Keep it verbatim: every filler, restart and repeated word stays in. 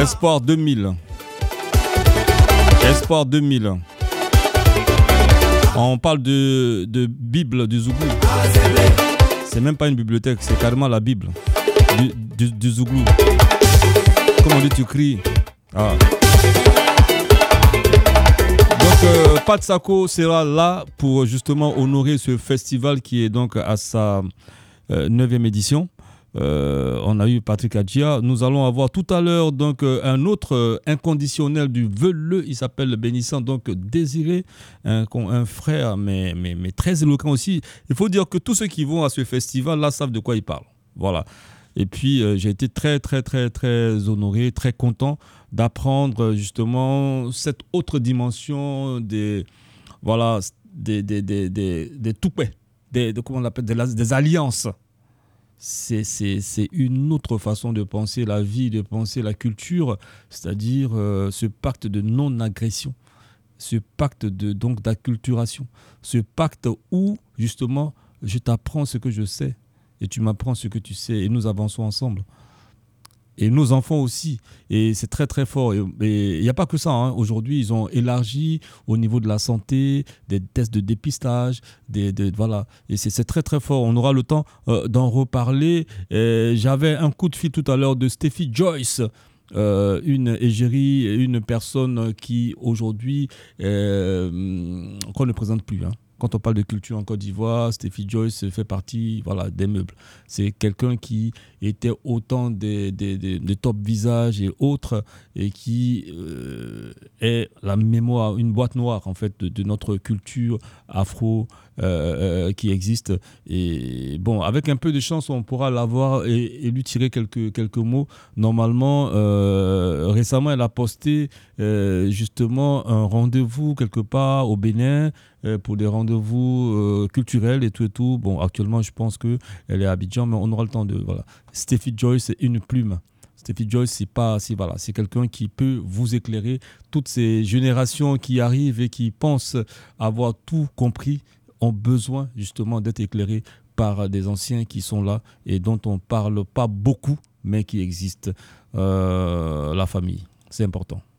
Espoir deux mille. Espoir deux mille. On parle de, de Bible du Zouglou. C'est même pas une bibliothèque, c'est carrément la Bible du, du, du Zouglou. Comme on dit, tu cries. Ah. Donc, euh, Pat Sako sera là pour justement honorer ce festival qui est donc à sa euh, neuvième édition. Euh, on a eu Patrick Adjia. Nous allons avoir tout à l'heure donc euh, un autre euh, inconditionnel du Veleux. Il s'appelle Bénissant, donc Désiré, un, un frère, mais, mais, mais très éloquent aussi. Il faut dire que tous ceux qui vont à ce festival-là savent de quoi ils parlent. Voilà. Et puis, euh, j'ai été très, très, très, très honoré, très content d'apprendre justement cette autre dimension des, voilà, des, des, des, des, des toupets, des, de, comment on appelle, des, des alliances. C'est, c'est, c'est une autre façon de penser la vie, de penser la culture, c'est-à-dire euh, ce pacte de non-agression, ce pacte de, donc, d'acculturation, ce pacte où, justement, je t'apprends ce que je sais et tu m'apprends ce que tu sais et nous avançons ensemble. Et nos enfants aussi. Et c'est très, très fort. Et il n'y a pas que ça. Hein. Aujourd'hui, ils ont élargi au niveau de la santé, des tests de dépistage. Des, des, voilà. Et c'est, c'est très, très fort. On aura le temps euh, d'en reparler. Et j'avais un coup de fil tout à l'heure de Steffi Joyce, euh, une égérie, une personne qui, aujourd'hui, euh, qu'on ne présente plus. Hein. Quand on parle de culture en Côte d'Ivoire, Steffi Joyce fait partie, voilà, des meubles. C'est quelqu'un qui était autant des, des, des, des top visages et autres, et qui euh, est la mémoire, une boîte noire en fait de, de notre culture afro euh, euh, qui existe. Et bon, avec un peu de chance, on pourra l'avoir et, et lui tirer quelques, quelques mots. Normalement, euh, récemment, elle a posté euh, justement un rendez-vous quelque part au Bénin euh, pour des rendez-vous euh, culturels et tout et tout. Bon, actuellement, je pense qu'elle est à Abidjan, mais on aura le temps de... Voilà. Steffi Joyce, c'est une plume. Steffi Joyce, c'est pas, c'est, voilà, c'est quelqu'un qui peut vous éclairer. Toutes ces générations qui arrivent et qui pensent avoir tout compris ont besoin justement d'être éclairés par des anciens qui sont là et dont on ne parle pas beaucoup, mais qui existent. Euh, la famille, c'est important.